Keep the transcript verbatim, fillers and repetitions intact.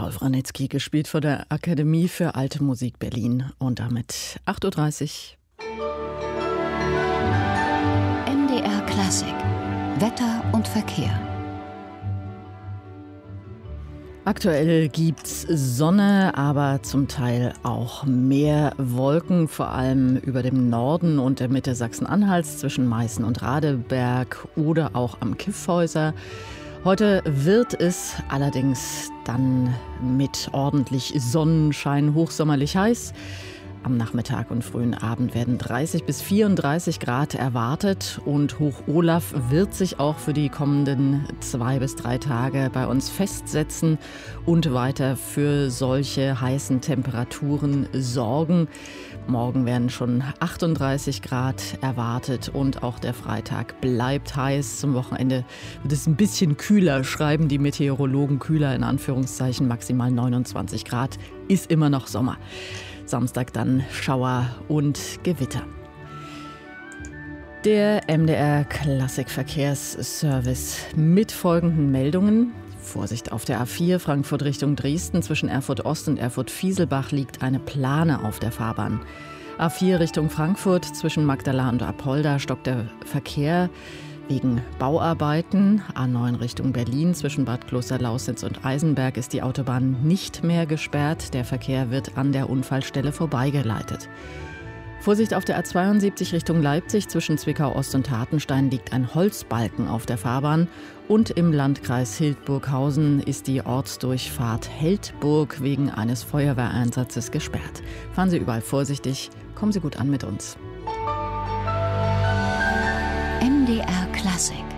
Paul Wranitzky, gespielt von der Akademie für Alte Musik Berlin. Und damit acht Uhr dreißig. M D R Klassik. Wetter und Verkehr. Aktuell gibt's Sonne, aber zum Teil auch mehr Wolken, vor allem über dem Norden und der Mitte Sachsen-Anhalts zwischen Meißen und Radeberg oder auch am Kyffhäuser. Heute wird es allerdings dann mit ordentlich Sonnenschein hochsommerlich heiß. Am Nachmittag und frühen Abend werden dreißig bis vierunddreißig Grad erwartet und Hoch Olaf wird sich auch für die kommenden zwei bis drei Tage bei uns festsetzen und weiter für solche heißen Temperaturen sorgen. Morgen werden schon achtunddreißig Grad erwartet und auch der Freitag bleibt heiß. Zum Wochenende wird es ein bisschen kühler, schreiben die Meteorologen, kühler in Anführungszeichen, maximal neunundzwanzig Grad, ist immer noch Sommer. Samstag dann Schauer und Gewitter. Der M D R Klassikverkehrsservice mit folgenden Meldungen. Vorsicht auf der A vier Frankfurt Richtung Dresden. Zwischen Erfurt Ost und Erfurt Fieselbach liegt eine Plane auf der Fahrbahn. A vier Richtung Frankfurt zwischen Magdala und Apolda stockt der Verkehr wegen Bauarbeiten. A neun Richtung Berlin zwischen Bad Klosterlausitz und Eisenberg ist die Autobahn nicht mehr gesperrt. Der Verkehr wird an der Unfallstelle vorbeigeleitet. Vorsicht auf der A zweiundsiebzig Richtung Leipzig zwischen Zwickau Ost und Hartenstein liegt ein Holzbalken auf der Fahrbahn. Und im Landkreis Hildburghausen ist die Ortsdurchfahrt Heldburg wegen eines Feuerwehreinsatzes gesperrt. Fahren Sie überall vorsichtig, kommen Sie gut an mit uns. M D R Klassik.